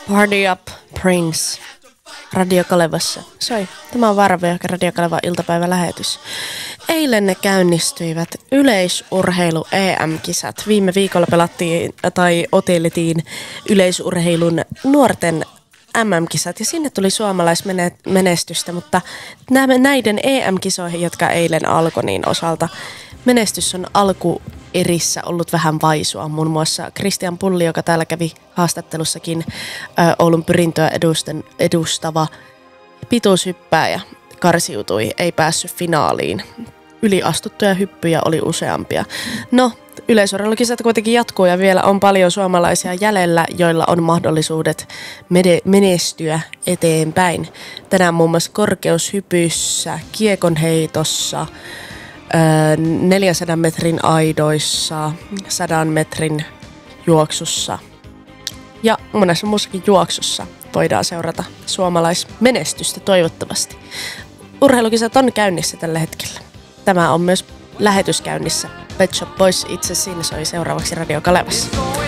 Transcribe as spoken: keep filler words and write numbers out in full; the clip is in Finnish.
Party Up Prince Radio Kalevassa. Soi, tämä on Varve, Radio Kaleva iltapäivälähetys. Eilen ne käynnistyivät yleisurheilu E M-kisat. Viime viikolla pelattiin tai oteltiin yleisurheilun nuorten M M-kisat ja sinne tuli suomalaismenestystä, mutta näiden E M-kisoihin, jotka eilen alkoi, niin osalta menestys on alkuerissä ollut vähän vaisua. Muun muassa Kristian Pulli, joka täällä kävi haastattelussakin, ä, Oulun pyrintöä edusten, edustava pituushyppääjä karsiutui, ei päässyt finaaliin. Yliastuttuja hyppyjä oli useampia. No, yleisurheilukisat kuitenkin jatkuu ja vielä on paljon suomalaisia jäljellä, joilla on mahdollisuudet menestyä eteenpäin. Tänään muun muassa korkeushypyssä, kiekonheitossa, neljänsadan metrin aidoissa, sadan metrin juoksussa ja monessa muussakin juoksussa voidaan seurata suomalaismenestystä toivottavasti. Urheilukisat on käynnissä tällä hetkellä. Tämä on myös lähetys käynnissä. Pet Shop Boys itse siinä soi seuraavaksi Radio Kalevassa.